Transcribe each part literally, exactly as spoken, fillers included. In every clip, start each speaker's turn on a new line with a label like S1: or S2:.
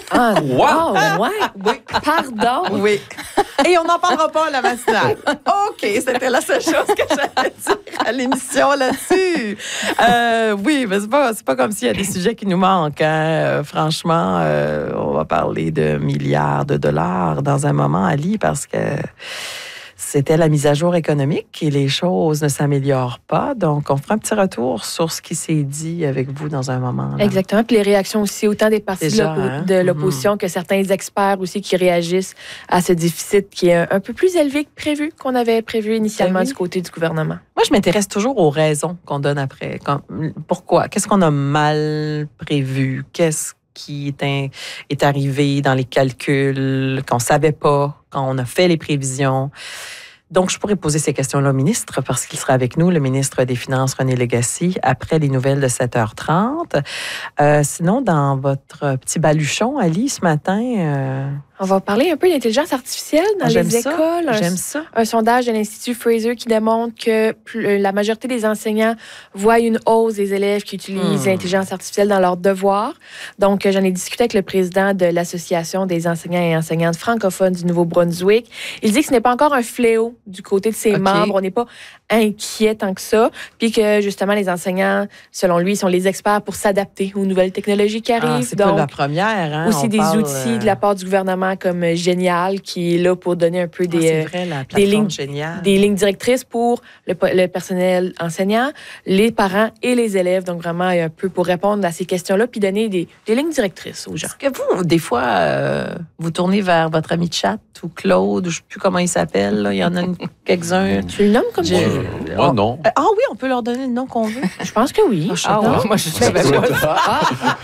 S1: Ah,
S2: Wow!
S1: wow, ouais. Oui. Pardon.
S3: Oui. Et on n'en parlera pas à la matinale. OK, c'était la seule chose que j'allais dire à l'émission là-dessus. Euh, oui, mais c'est pas, c'est pas comme s'il y a des sujets qui nous manquent. Hein. Euh, franchement, euh, on va parler de milliards de dollars dans un moment, Ali, parce que c'était la mise à jour économique et les choses ne s'améliorent pas. Donc, on fera un petit retour sur ce qui s'est dit avec vous dans un moment. Là.
S1: Exactement. Puis les réactions aussi, autant des partis
S3: Déjà,
S1: de, l'oppo-
S3: hein?
S1: de l'opposition mm-hmm. que certains experts aussi qui réagissent à ce déficit qui est un, un peu plus élevé que prévu, qu'on avait prévu initialement oui. du côté du gouvernement.
S3: Moi, je m'intéresse toujours aux raisons qu'on donne après. Quand, pourquoi? Qu'est-ce qu'on a mal prévu? Qu'est-ce qui est, un, est arrivé dans les calculs qu'on ne savait pas quand on a fait les prévisions? Donc, je pourrais poser ces questions-là au ministre parce qu'il sera avec nous, le ministre des Finances, René Legacy, après les nouvelles de sept heures trente. Euh, sinon, dans votre petit baluchon, Ali, ce matin... Euh...
S1: On va parler un peu d'intelligence artificielle dans
S3: ah,
S1: les
S3: ça.
S1: écoles.
S3: J'aime
S1: un,
S3: ça.
S1: Un sondage de l'Institut Fraser qui démontre que plus, la majorité des enseignants voient une hausse des élèves qui utilisent hmm. l'intelligence artificielle dans leurs devoirs. Donc, j'en ai discuté avec le président de l'Association des enseignants et enseignantes francophones du Nouveau-Brunswick. Il dit que ce n'est pas encore un fléau du côté de ses okay. membres. On n'est pas inquiet tant que ça. Puis que, justement, les enseignants, selon lui, sont les experts pour s'adapter aux nouvelles technologies qui arrivent.
S3: Ah, c'est Donc, pas la première. Hein?
S1: Aussi
S3: On
S1: des
S3: parle,
S1: outils
S3: euh...
S1: de la part du gouvernement comme Génial, qui est là pour donner un peu des,
S3: ah, vrai, la
S1: des, lignes,
S3: Génial.
S1: des lignes directrices pour le, le personnel enseignant, les parents et les élèves. Donc, vraiment, un peu pour répondre à ces questions-là, puis donner des, des lignes directrices aux gens.
S3: Est-ce que vous, des fois, euh, vous tournez vers votre ami de chat ou Claude, je ne sais plus comment il s'appelle, là. Il y en a une, quelques-uns.
S1: Tu le nommes comme ça?
S2: Euh, moi, non.
S3: Euh, ah oui, on peut leur donner le nom qu'on veut.
S1: Je pense que oui.
S3: Ah, ah ouais.
S1: Moi, je sais pas. Ah,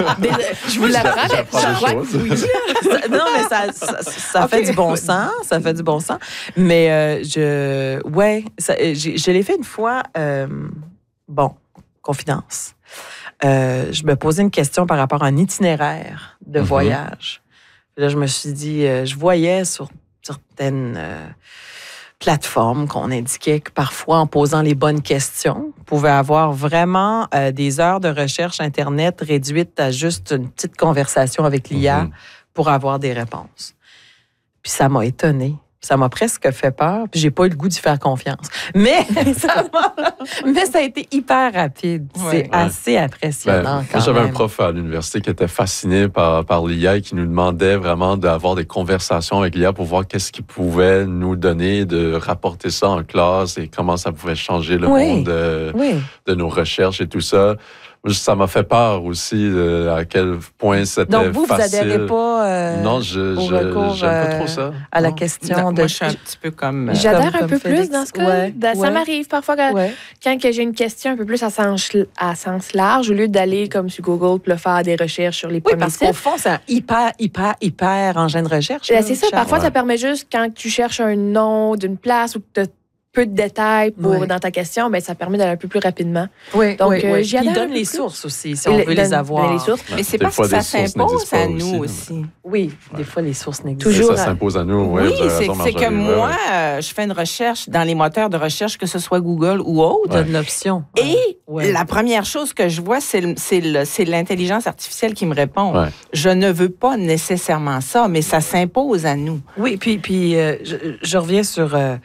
S1: je vous l'apprends, mais je crois que oui.
S3: Non, mais ça, ça, ça okay. fait du bon sens. Ça fait du bon sens. Mais euh, je... Ouais, ça, j'ai, je l'ai fait une fois. Euh, bon, confidence. Euh, je me posais une question par rapport à un itinéraire de mm-hmm. voyage. Là, je me suis dit... Euh, je voyais sur certaines... Euh, plateformes qu'on indiquait que parfois, en posant les bonnes questions, on pouvait avoir vraiment euh, des heures de recherche Internet réduites à juste une petite conversation avec l'I A mm-hmm. pour avoir des réponses. Puis ça m'a étonnée. Ça m'a presque fait peur, puis j'ai pas eu le goût d'y faire confiance. Mais ça, mais ça a été hyper rapide. Ouais, c'est ouais. assez impressionnant. Ben,
S2: quand moi, j'avais
S3: même.
S2: un prof à l'université qui était fasciné par, par l'I A et qui nous demandait vraiment d'avoir des conversations avec l'I A pour voir qu'est-ce qu'il pouvait nous donner, de rapporter ça en classe et comment ça pouvait changer le oui. monde de, oui. de nos recherches et tout ça. Ça m'a fait peur aussi de, à quel point c'était
S3: Donc vous,
S2: facile.
S3: vous n'adhérez pas euh,
S2: non, je,
S3: au
S2: je,
S3: recours
S2: j'aime pas trop ça.
S3: à la
S2: non.
S3: question
S4: non,
S3: de...
S4: Moi, je suis un petit peu comme... Euh,
S1: J'adhère
S3: comme,
S1: un peu
S3: comme Félix.
S1: plus dans ce cas.
S3: Ouais,
S1: ça
S3: ouais.
S1: m'arrive parfois quand,
S3: ouais.
S1: quand j'ai une question un peu plus à sens, à sens large, au lieu d'aller comme sur Google puis faire des recherches sur les
S3: oui,
S1: premiers
S3: parce
S1: sites.
S3: qu'au fond, c'est un hyper, hyper, hyper engin de recherche.
S1: Là, c'est ça. Parfois,
S2: ouais.
S1: ça permet juste, quand tu cherches un nom d'une place ou que tu as peu de détails pour,
S3: oui.
S1: dans ta question, ben, ça permet d'aller un peu plus rapidement.
S3: Oui,
S1: Donc,
S3: oui,
S1: euh,
S3: oui.
S1: j'y
S3: Puis il
S1: adhère
S3: donne
S1: un
S3: les
S1: peu
S3: sources aussi, si
S1: Il
S3: on veut
S1: donne-
S3: les avoir.
S1: les sources.
S4: Mais c'est
S2: Des
S4: pas
S2: fois,
S4: que ça
S2: des sources
S4: s'impose
S2: n'existent
S4: à
S2: pas
S4: nous
S2: aussi,
S4: aussi.
S3: Oui, des fois, les sources n'existent
S1: Toujours.
S2: Ça s'impose à nous. Ouais,
S4: Oui,
S2: vous avez
S4: c'est,
S2: raison,
S4: c'est que
S2: Marjorie.
S4: moi,
S2: Ouais.
S4: euh, je fais une recherche dans les moteurs de recherche, que ce soit Google ou autre.
S3: Donne l'option.
S4: Et
S3: Ouais.
S4: la première chose que je vois, c'est, le, c'est, le, c'est l'intelligence artificielle qui me répond.
S2: Ouais.
S4: Je ne veux pas nécessairement ça, mais ça s'impose à nous.
S3: Oui, puis, puis euh, je, je reviens sur euh,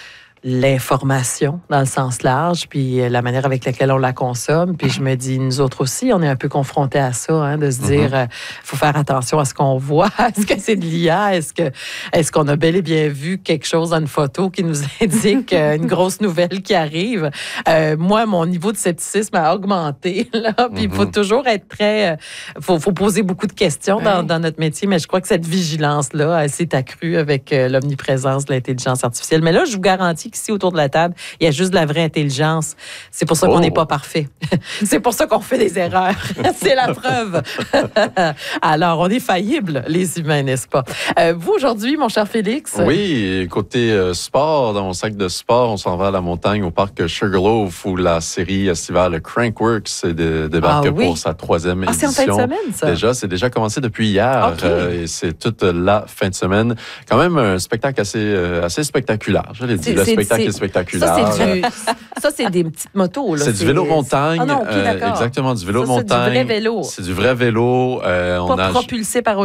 S3: l'information dans le sens large, puis euh, la manière avec laquelle on la consomme. Puis je me dis, nous autres aussi, on est un peu confrontés à ça, hein, de se dire, il mm-hmm. euh, faut faire attention à ce qu'on voit. Est-ce que c'est de l'I A? Est-ce, que, est-ce qu'on a bel et bien vu quelque chose dans une photo qui nous indique euh, une grosse nouvelle qui arrive? Euh, moi, mon niveau de scepticisme a augmenté, là. Puis il mm-hmm. faut toujours être très... Il euh, faut, faut poser beaucoup de questions dans, dans notre métier, mais je crois que cette vigilance-là, elle s'est accrue avec euh, l'omniprésence de l'intelligence artificielle. Mais là, je vous garantis qu'ici, autour de la table, il y a juste de la vraie intelligence. C'est pour ça qu'on n'est
S2: Oh.
S3: pas parfait. C'est pour ça qu'on fait des erreurs. C'est la preuve. Alors, on est faillibles, les humains, n'est-ce pas? Euh, vous, aujourd'hui, mon cher Félix?
S2: Oui, côté euh, sport, dans mon sac de sport, on s'en va à la montagne, au parc Sugarloaf, où la série estivale Crankworks est de, débarque
S3: Ah oui?
S2: pour sa troisième
S3: Ah, c'est en
S2: édition.
S3: fin de semaine, ça?
S2: Déjà, c'est déjà commencé depuis hier,
S3: OK.
S2: euh, et c'est toute la fin de semaine. Quand même un spectacle assez, euh, assez spectaculaire. Je l'ai dit,
S3: C'est-
S2: le
S3: c'est-
S2: spectacle
S3: c'est-
S2: est spectaculaire.
S3: Ça, c'est, du, ça, c'est des petites motos. Là.
S2: C'est du vélo montagne.
S3: Ah non, OK,
S2: euh,
S3: d'accord.
S2: exactement, du vélo
S3: Ça, c'est du
S2: montagne.
S3: vrai vélo.
S2: C'est du vrai vélo. Euh, on
S3: Pas
S2: a
S3: propulsé par